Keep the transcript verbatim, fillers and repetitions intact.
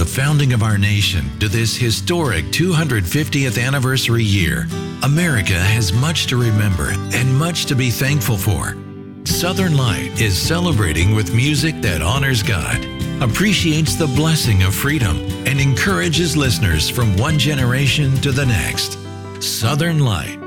the founding of our nation to this historic two hundred fiftieth anniversary year, America has much to remember and much to be thankful for. Southern Light is celebrating with music that honors God, appreciates the blessing of freedom, and encourages listeners from one generation to the next. Southern Light